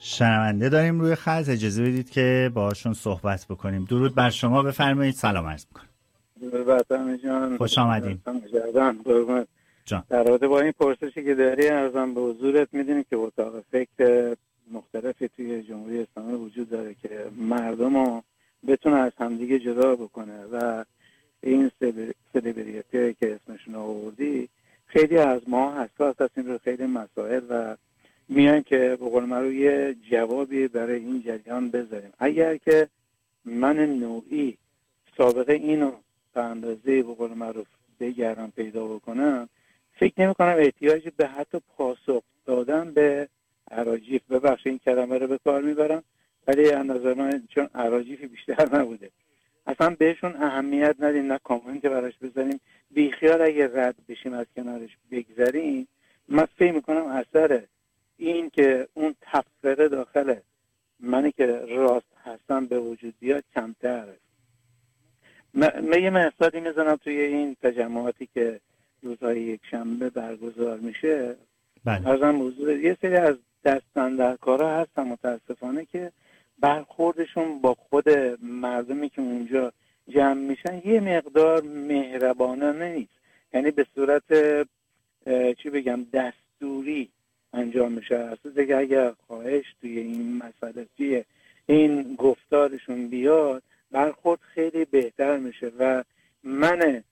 شنونده داریم روی خط، اجازه بدید که باشون صحبت بکنیم. درود بر شما، بفرمایید. سلام عرض میکنم. درود بر شما جان، خوش آمدین جان. در رابطه با این پرسشی که داری ارزم به حضورت، میدونیم که اتاق فکر مختلفی توی جمهوری اسلامی وجود داره که مردم رو بتونه از همدیگه جدا بکنه و این سلبریتی که اسمشون آوردی خیلی از ما حساس هستیم رو خیلی مسائل و میان که به قول معروف یه جوابی برای این جریان بذاریم. اگر که من نوعی سابقه اینو به اندازه به قول معروف بگردم پیدا بکنم، فکر نمی کنم احتیاجی به حتی پاسخ دادن به اراجیف، ببخشید این کلمه رو به کار میبرم ولی از نظر من چون اراجیفی بیشتر نبوده اصلا بهشون اهمیت ندیم، نه کامنت براش بزنیم، بیخیال اگه رد بشیم از کنارش بگذاریم، من فکر میکنم اثر این که اون تفسیر داخل منی که راست هستم به وجود بیاد کمتره. من یه مثالی میزنم توی این تجمعاتی که روزهای یک شنبه برگزار میشه. ازم موضوع یه سری از دست‌اندرکارا هستن متاسفانه که برخوردشون با خود مردمی که اونجا جمع میشن یه مقدار مهربانانه نیست، یعنی به صورت چی بگم دستوری انجام میشه. اصلا دیگه اگر خواهش توی این مسئله توی این گفتارشون بیاد برخورد خیلی بهتر میشه و من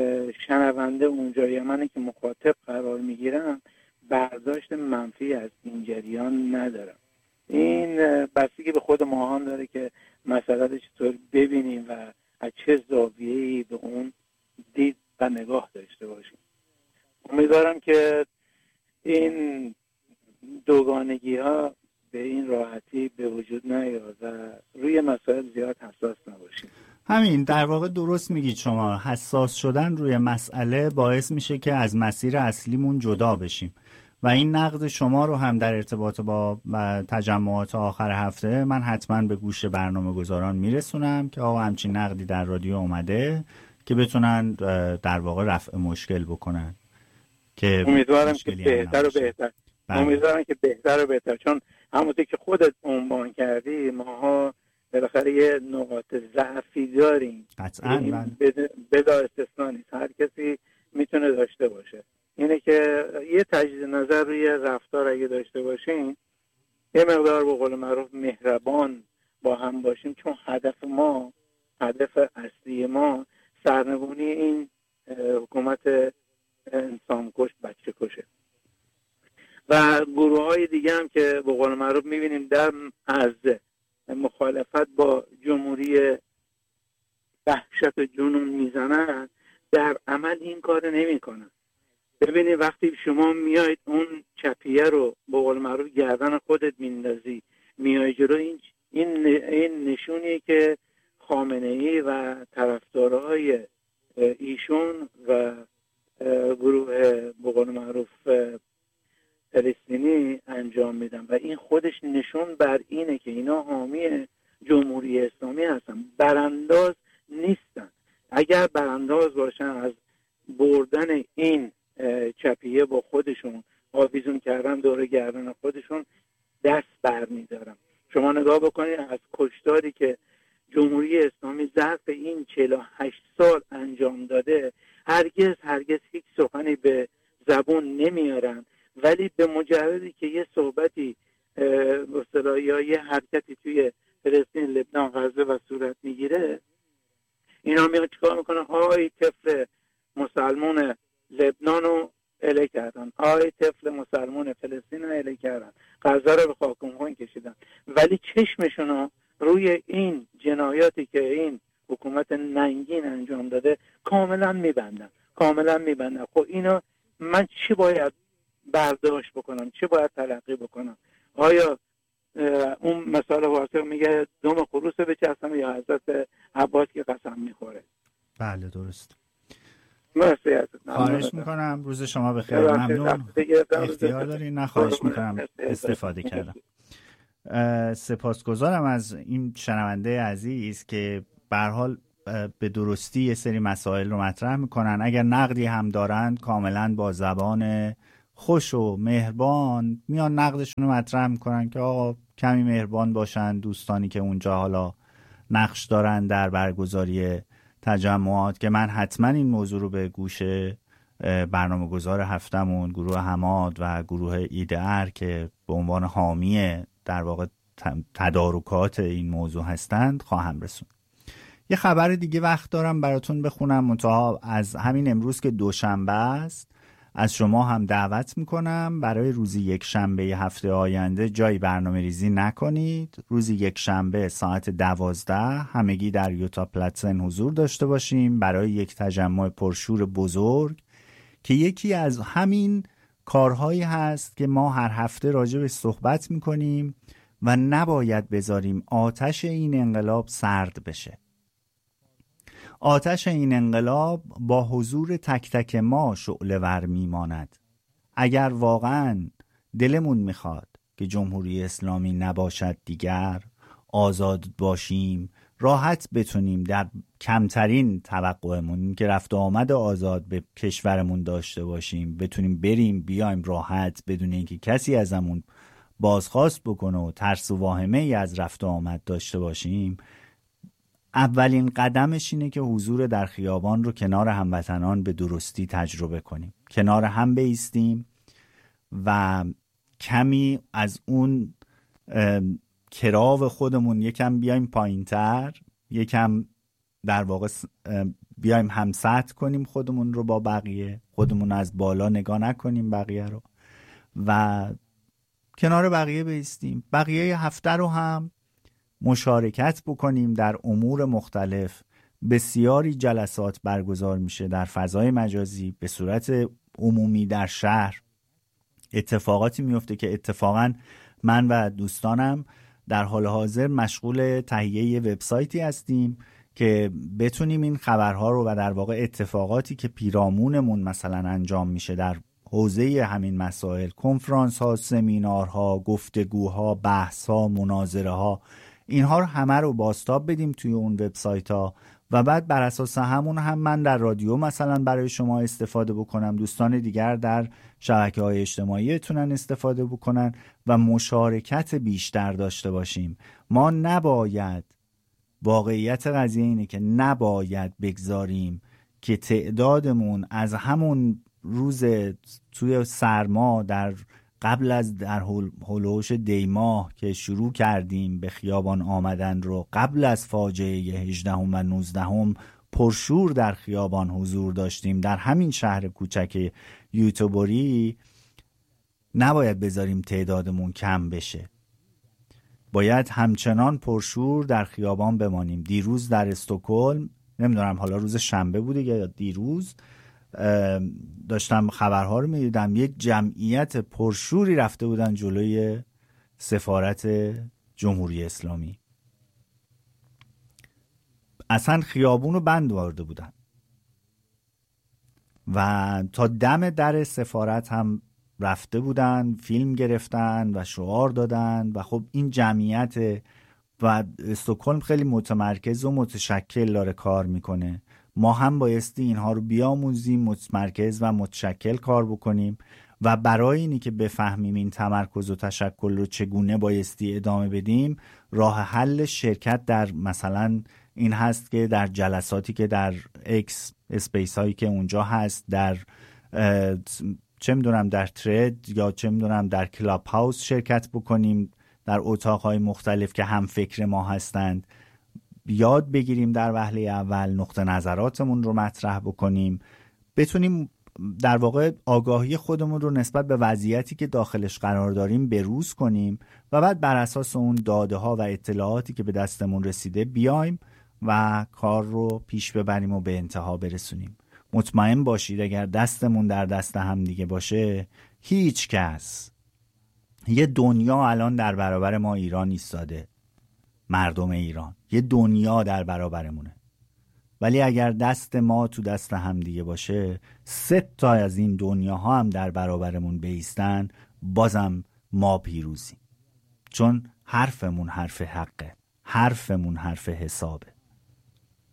شنونده اونجا یا منی که مخاطب قرار میگیرم برداشت منفی از این جریان ندارم. این بستگی به خود ما هم داره که مسئله رو چطور ببینیم و از چه زاویه‌ای به اون دید و نگاه داشته باشیم. امیدوارم که این دوگانگی ها به این راحتی به وجود نیاد و روی مسائل زیاد حساس نباشیم. همین در واقع درست میگید شما. حساس شدن روی مسئله باعث میشه که از مسیر اصلیمون جدا بشیم و این نقد شما رو هم در ارتباط با تجمعات آخر هفته من حتما به گوش برنامه گذاران میرسونم که آقا همچین نقدی در رادیو اومده که بتونن در واقع رفع مشکل بکنن. که امیدوارم که بهتر و بهتر امیدوارم که بهتر و بهتر، چون همونطور که خودت عنوان کردی ماها بالاخره یه نقاط ضعفی داریم، قطعاً بلا استثنا نیست، هر کسی میتونه داشته باشه. اینه که یه تجدید نظر روی رفتار اگه داشته باشیم یه مقدار به قول معروف مهربان با هم باشیم، چون هدف اصلی ما سرنگونی این حکومت انسانکش بچه کشه و گروه های دیگه هم که به قول معروف میبینیم در از مخالفت با جمهوری وحشت و جنون میزنن، در عمل این کار نمی کنن. ببینید وقتی شما میاید اون چپیه رو به قول معروف گردن خودت میندازی میای جلو، این نشونیه که خامنه‌ای و طرفدارای ایشون و گروه به قول معروف فلسطینی انجام میدن و این خودش نشون بر اینه که اینا حامی جمهوری اسلامی هستن، برانداز نیستن. اگر برانداز باشن از بردن این چپیه با خودشون آویزون کردن دور گردن خودشون دست بر میدارن. شما نگاه بکنید از کشتاری که جمهوری اسلامی ظرف این 48 سال انجام داده هرگز هیچ سخنی به زبون نمیارن، ولی به مجردی که یه صحبتی اصطلاحی یا یه حرکتی توی فلسطین، لبنان، غزه و صورت میگیره اینا میان چیکار میکنن؟ آی طفل مسلمون لبنان رو اله کردن، آی طفل مسلمون فلسطین رو اله کردن، غزه رو به خاکمخون کشیدن، ولی چشمشون روی این جنایاتی که این حکومت ننگین انجام داده کاملا میبندن. خب اینا من چی باید برداشت بکنم؟ چی باید تلقی بکنم؟ آیا اون مثال واسه میگه دم خروس بچسبم یا حضرت عباس که قسم میخوره؟ بله درست. مرسی. خواهش میکنم، روز شما بخیر. ممنون. اختیار دارین. نه خواهش میکنم، استفاده کردم. سپاسگزارم از این شنونده عزیز که به هر حال به درستی یه سری مسائل رو مطرح میکنن. اگر نقدی هم دارن کاملا با زبان خوش و مهربان میان نقدشون رو مطرح میکنن که آقا کمی مهربان باشن دوستانی که اونجا حالا نقش دارن در برگزاری تجمعات، که من حتما این موضوع رو به گوش برنامه گذار هفتمون گروه حماد و گروه ایده‌ار که به عنوان حامی در واقع تدارکات این موضوع هستند خواهم رسوند. یه خبر دیگه وقت دارم براتون بخونم، منتها از همین امروز که دوشنبه است از شما هم دعوت میکنم برای روزی یک شنبه هفته آینده جای برنامه ریزی نکنید. روزی یک شنبه ساعت 12 همگی در یوتا پلاتسن حضور داشته باشیم برای یک تجمع پرشور بزرگ که یکی از همین کارهایی هست که ما هر هفته راجع به صحبت میکنیم و نباید بذاریم آتش این انقلاب سرد بشه. آتش این انقلاب با حضور تک تک ما شعله ور میماند. اگر واقعا دلمون میخواد که جمهوری اسلامی نباشد دیگر، آزاد باشیم، راحت بتونیم در کمترین توقعمون که رفت و آمد آزاد به کشورمون داشته باشیم، بتونیم بریم بیایم راحت بدون اینکه کسی ازمون بازخواست بکنه و ترس و واهمه ای از رفت و آمد داشته باشیم، اولین قدمش اینه که حضور در خیابان رو کنار هموطنان به درستی تجربه کنیم، کنار هم بایستیم و کمی از اون کراو خودمون یکم بیایم پایین‌تر، یکم در واقع بیایم هم سطح کنیم خودمون رو با بقیه، خودمون از بالا نگاه نکنیم بقیه رو و کنار بقیه بایستیم. بقیه هفته رو هم مشارکت بکنیم در امور مختلف. بسیاری جلسات برگزار میشه در فضای مجازی، به صورت عمومی در شهر اتفاقاتی میفته که اتفاقا من و دوستانم در حال حاضر مشغول تهیه وبسایتی هستیم که بتونیم این خبرها رو و در واقع اتفاقاتی که پیرامونمون مثلا انجام میشه در حوزه همین مسائل، کنفرانس ها، سمینارها، گفتگوها، بحث ها، مناظره ها، اینها رو همه رو بازتاب بدیم توی اون وبسایت ها و بعد بر اساس همون هم من در رادیو مثلا برای شما استفاده بکنم، دوستان دیگر در شبکه‌های اجتماعی بتونن استفاده بکنن و مشارکت بیشتر داشته باشیم. ما نباید، واقعیت قضیه اینه که نباید بگذاریم که تعدادمون از همون روز توی سرما در قبل از در هولوش دیماه که شروع کردیم به خیابان آمدن رو، قبل از فاجعه 18 و 19 پرشور در خیابان حضور داشتیم در همین شهر کوچک یوتوبری، نباید بذاریم تعدادمون کم بشه، باید همچنان پرشور در خیابان بمانیم. دیروز در استکهلم، نمیدونم حالا روز شنبه بوده یا دیروز، داشتم خبرها رو میدیدم، یک جمعیت پرشوری رفته بودن جلوی سفارت جمهوری اسلامی، اصلا خیابون رو بند آورده بودن و تا دم در سفارت هم رفته بودن، فیلم گرفتن و شعار دادن و خب این جمعیت و استکهلم خیلی متمرکز و متشکل داره کار میکنه. ما هم بایستی اینها رو بیاموزیم، متمرکز و متشکل کار بکنیم و برای اینی که بفهمیم این تمرکز و تشکل رو چگونه بایستی ادامه بدیم، راه حل شرکت در مثلا این هست که در جلساتی که در اکس اسپیس هایی که اونجا هست، در چه میدونم در ترید یا چه میدونم در کلاب هاوس شرکت بکنیم، در اتاقهای مختلف که هم فکر ما هستند، یاد بگیریم در وهله اول، نقطه نظراتمون رو مطرح بکنیم، بتونیم در واقع آگاهی خودمون رو نسبت به وضعیتی که داخلش قرار داریم بروز کنیم و بعد بر اساس اون داده ها و اطلاعاتی که به دستمون رسیده بیایم و کار رو پیش ببریم و به انتها برسونیم. مطمئن باشید اگر دستمون در دست هم دیگه باشه، هیچ کس، یه دنیا الان در برابر ما ایران ایستاده، مردم ایران یه دنیا در برابرمونه، ولی اگر دست ما تو دست هم دیگه باشه، 3 تا از این دنیاها هم در برابرمون بیستن، بازم ما پیروزیم، چون حرفمون حرف حقه، حرفمون حرف حسابه.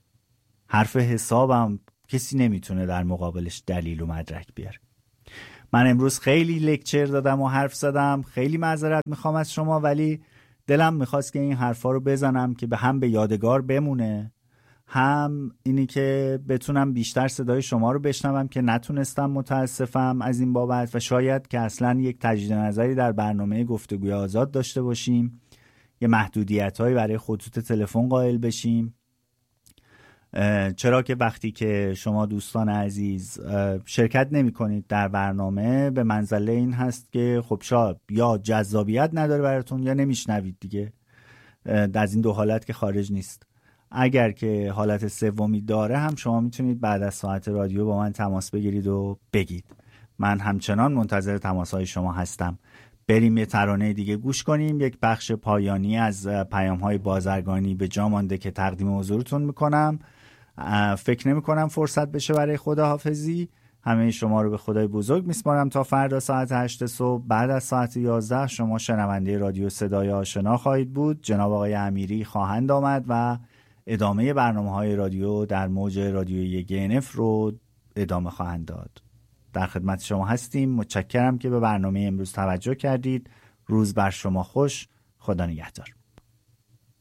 حرف حسابم کسی نمیتونه در مقابلش دلیل و مدرک بیاره. من امروز خیلی لکچر دادم و حرف زدم، خیلی معذرت میخوام از شما، ولی دلم میخواست که این حرفا رو بزنم که هم به یادگار بمونه، هم اینی که بتونم بیشتر صدای شما رو بشنوم که نتونستم، متاسفم از این بابت، و شاید که اصلا یک تجدید نظری در برنامه گفتگوی آزاد داشته باشیم، یه محدودیت‌هایی برای خطوط تلفن قائل بشیم. چرا که وقتی که شما دوستان عزیز شرکت نمی کنید در برنامه، به منزله این هست که خب شاید یا جذابیت نداره براتون یا نمیشنوید دیگه، از این دو حالت که خارج نیست. اگر که حالت سومی داره هم شما میتونید بعد از ساعت رادیو با من تماس بگیرید و بگید. من همچنان منتظر تماس‌های شما هستم. بریم یه ترانه دیگه گوش کنیم. یک بخش پایانی از پیام‌های بازرگانی به جا مانده که تقدیم حضورتون میکنم. فکر نمی کنم فرصت بشه برای خداحافظی. همه شما رو به خدای بزرگ میسپارم تا فردا ساعت 8 صبح. بعد از ساعت 11 شما شنونده رادیو صدای آشنا خواهید بود. جناب آقای امیری خواهند آمد و ادامه برنامه‌های رادیو در موج رادیویی GNF رو ادامه خواهند داد. در خدمت شما هستیم. متشکرم که به برنامه امروز توجه کردید. روز بر شما خوش. خدا نگهدار.